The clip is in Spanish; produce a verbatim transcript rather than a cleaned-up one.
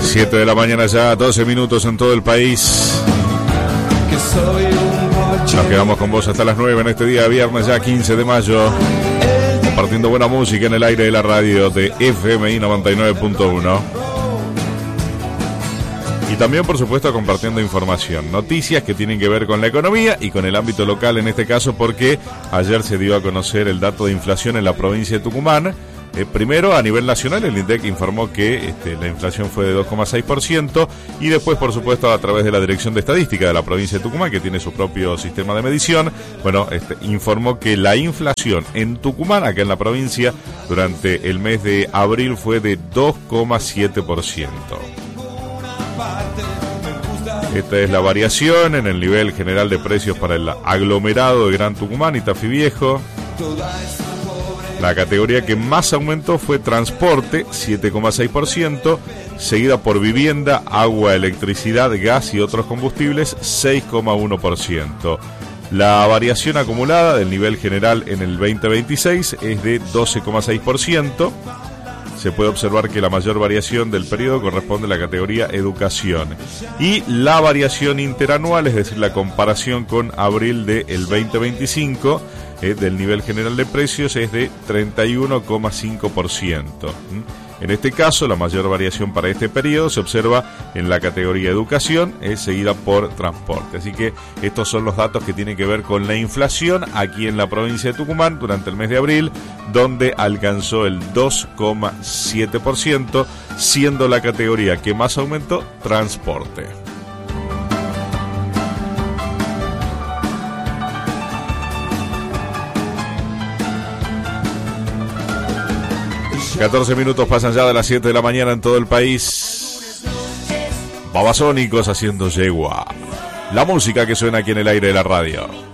siete de la mañana ya, doce minutos en todo el país. Nos quedamos con vos hasta las nueve en este día viernes ya quince de mayo, compartiendo buena música en el aire de la radio de F M I noventa y nueve punto uno. Y también, por supuesto, compartiendo información, noticias que tienen que ver con la economía y con el ámbito local en este caso, porque ayer se dio a conocer el dato de inflación en la provincia de Tucumán. Eh, primero, a nivel nacional, el INDEC informó que este, la inflación fue de dos coma seis por ciento y después, por supuesto, a través de la Dirección de Estadística de la provincia de Tucumán, que tiene su propio sistema de medición, bueno, este, informó que la inflación en Tucumán, acá en la provincia, durante el mes de abril fue de dos coma siete por ciento. Esta es la variación en el nivel general de precios para el aglomerado de Gran Tucumán y Tafí Viejo. La categoría que más aumentó fue transporte, siete coma seis por ciento, seguida por vivienda, agua, electricidad, gas y otros combustibles, seis coma uno por ciento. La variación acumulada del nivel general en el veinte veintiséis es de doce coma seis por ciento. Se puede observar que la mayor variación del periodo corresponde a la categoría educación. Y la variación interanual, es decir, la comparación con abril del veinte veinticinco, eh, del nivel general de precios es de treinta y uno coma cinco por ciento. En este caso, la mayor variación para este periodo se observa en la categoría educación, eh, seguida por transporte. Así que estos son los datos que tienen que ver con la inflación aquí en la provincia de Tucumán durante el mes de abril, donde alcanzó el dos coma siete por ciento, siendo la categoría que más aumentó transporte. catorce minutos pasan ya de las siete de la mañana en todo el país. Babasónicos haciendo yegua. La música que suena aquí en el aire de la radio.